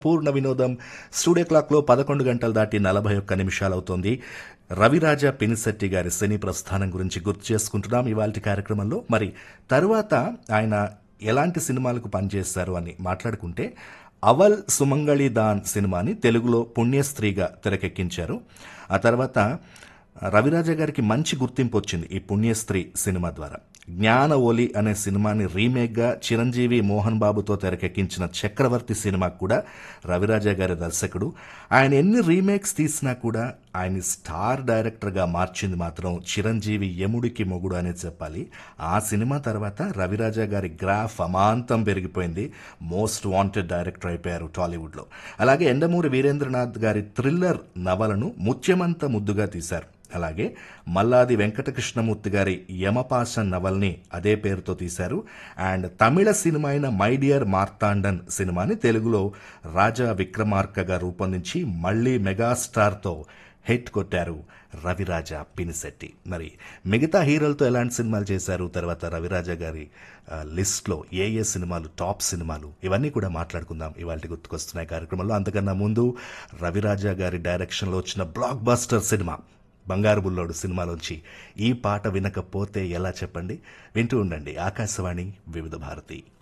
పూర్ణ వినోదం. స్టూడియో క్లాక్లో 11 గంటలు దాటి 41 నిమిషాలవుతోంది. రవిరాజ పినిశెట్టి గారి సినీ ప్రస్థానం గురించి గుర్తు చేసుకుంటున్నాం ఇవాల్టి కార్యక్రమంలో. మరి తరువాత ఆయన ఎలాంటి సినిమాలకు పనిచేశారు అని మాట్లాడుకుంటే, అవల్ సుమంగళి దాన్ సినిమాని తెలుగులో పుణ్యస్త్రీగా తెరకెక్కించారు. ఆ తర్వాత రవిరాజ గారికి మంచి గుర్తింపు వచ్చింది ఈ పుణ్యస్త్రీ సినిమా ద్వారా. జ్ఞాన ఓలి అనే సినిమాని రీమేక్గా చిరంజీవి మోహన్ బాబుతో తెరకెక్కించిన చక్రవర్తి సినిమాకు కూడా రవిరాజ గారి దర్శకుడు. ఆయన ఎన్ని రీమేక్స్ తీసినా కూడా ఆయన స్టార్ డైరెక్టర్గా మార్చింది మాత్రం చిరంజీవి యముడికి మొగుడు అనే చెప్పాలి. ఆ సినిమా తర్వాత రవిరాజ గారి గ్రాఫ్ అమాంతం పెరిగిపోయింది. మోస్ట్ వాంటెడ్ డైరెక్టర్ అయిపోయారు టాలీవుడ్లో. అలాగే ఎండమూరి వీరేంద్రనాథ్ గారి థ్రిల్లర్ నవలను ముత్యమంత ముద్దుగా తీశారు. అలాగే మల్లాది వెంకటకృష్ణమూర్తి గారి యమపాశ నవల్ని అదే పేరుతో తీశారు. అండ్ తమిళ సినిమా అయిన మై డియర్ మార్తాండన్ సినిమాని తెలుగులో రాజా విక్రమార్కగా రూపొందించి మళ్లీ మెగాస్టార్తో హిట్ కొట్టారు రవిరాజ పినిశెట్టి. మరి మిగతా హీరోలతో ఎలాంటి సినిమాలు చేశారు, తర్వాత రవిరాజ గారి లిస్ట్లో ఏ ఏ సినిమాలు టాప్ సినిమాలు, ఇవన్నీ కూడా మాట్లాడుకుందాం ఇవాళ గుర్తుకొస్తున్నాయి కార్యక్రమంలో. అంతకన్నా ముందు రవిరాజ గారి డైరెక్షన్లో వచ్చిన బ్లాక్ బస్టర్ సినిమా బంగారు బుల్లోడు సినిమాలోంచి ఈ పాట వినకపోతే ఎలా చెప్పండి. వింటూ ఉండండి ఆకాశవాణి వివిధ భారతి.